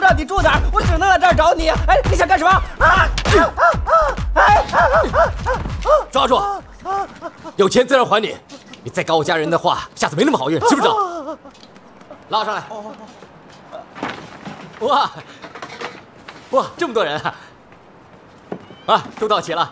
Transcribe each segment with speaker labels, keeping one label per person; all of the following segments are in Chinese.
Speaker 1: 知道你住哪儿，我只能来这儿找你。哎，你想干什么？啊！
Speaker 2: 抓住！有钱自然还你。你再搞我家人的话，下次没那么好运，知不知道？拉上来。哇，这么多人啊！啊，都到齐了。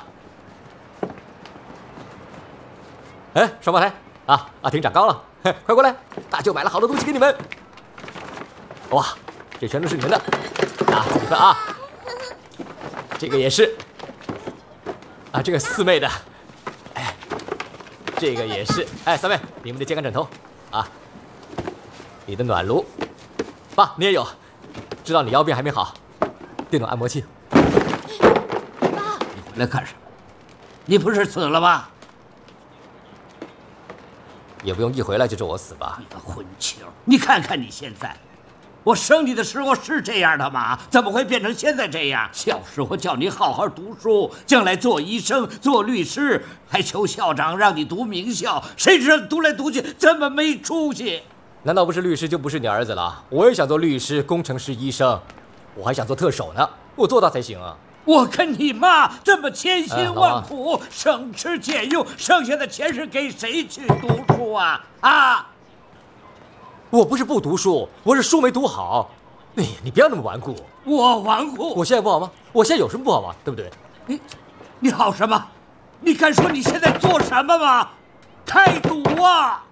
Speaker 2: 哎，双胞胎啊，阿婷长高了，快过来，大舅买了好多东西给你们。哇，这全都是你们的，啊，自己分啊。这个也是，啊，这个四妹的，哎，这个也是，哎，三妹，你们的煎干枕头，啊，你的暖炉，爸，你也有，知道你腰病还没好，电动按摩器。
Speaker 3: 爸，你回来干什么？你不是死了吗？
Speaker 2: 也不用一回来就咒我死吧。
Speaker 3: 你个混球！你看看你现在，我生你的时候是这样的吗？怎么会变成现在这样？小时候叫你好好读书，将来做医生、做律师，还求校长让你读名校，谁知道读来读去这么没出息？
Speaker 2: 难道不是律师就不是你儿子了？我也想做律师、工程师、医生，我还想做特首呢，我做到才行啊！
Speaker 3: 我跟你妈这么千辛万苦，省吃俭用，剩下的钱是给谁去读书啊？啊！
Speaker 2: 我不是不读书，我是书没读好。你不要那么顽固。
Speaker 3: 我顽固？
Speaker 2: 我现在不好吗？我现在有什么不好吗？对不对？
Speaker 3: 你好什么？你敢说你现在做什么吗？开赌啊！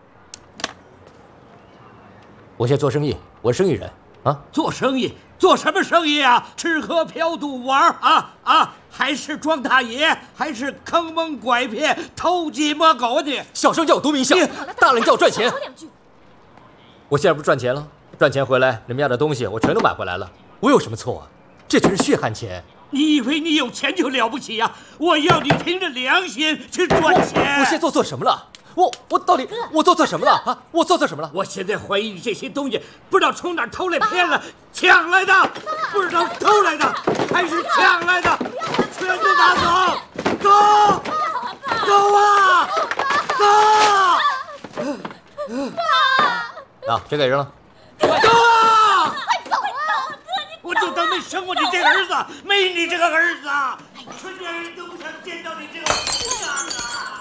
Speaker 2: 我现在做生意，我是生意人啊。
Speaker 3: 做生意？做什么生意啊？吃喝嫖赌玩啊！还是装大爷？还是坑蒙拐骗、偷鸡摸狗的？
Speaker 2: 小声叫我读名校，大人叫我赚钱。我现在不是赚钱了，赚钱回来，你们要的东西我全都买回来了。我有什么错啊？这全是血汗钱。
Speaker 3: 你以为你有钱就了不起呀？我要你凭着良心去赚钱。
Speaker 2: 我现在做错什么了？我到底我做错什么了啊？我做错什么了？
Speaker 3: 我现在怀疑你这些东西不知道从哪儿偷来骗了、抢来的，不知道偷来的还是抢来的，全都拿走！走，走啊，走！
Speaker 2: 啊，这给扔了。
Speaker 3: 走啊！快走！我就当没生过你这个儿子，没你这个儿子，春天人都不想见到你这个傻子。